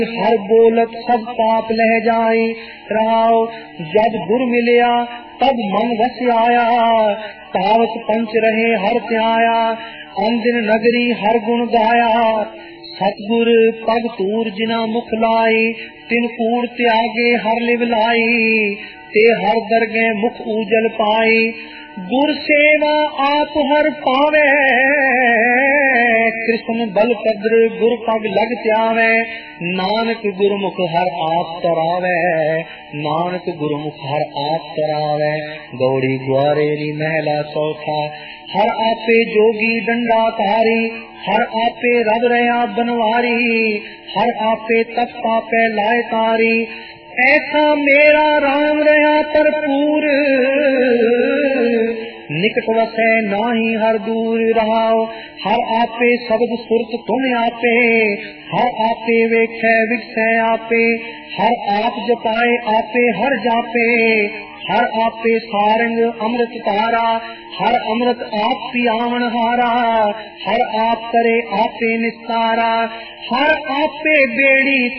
हर बोलत सब पाप लह जाए। राव जब गुर मिलिया तब मन वस आया, तावत पंच रहे हर त्याया, अंदिन नगरी हर गुण गाया। सतगुर पग तूर जिना मुख लाई, तिन कूड़ त्यागे हर लिव लाई। ते हर दरगे मुख ऊजल पाई, गुर सेवा आप हर पावे। कृष्ण बलभद्र गुर पग लग त्यावे, नानक गुरमुख हर आप तरावे। नानक गुरमुख हर आप तरावे। गौड़ी ग्वारेरी महला चौथा, हर आपे जोगी डंडा तारी, हर आपे रब रया बनवारी, हर आपे तप पापे लाए तारी। ऐसा मेरा राम रहा भरपूर, निकट वसै नाही हर दूर रहाओ। हर आपे शब्द सुरत तुम आपे, हर आपे वेखै विगसै आपे। हर आप जपाए आपे हर जापे, हर आपे सारंग अमृत तारा। हर अमृत आप पियावन हारा, हर आप करे आपे निस्तारा। हर आपे बेड़ी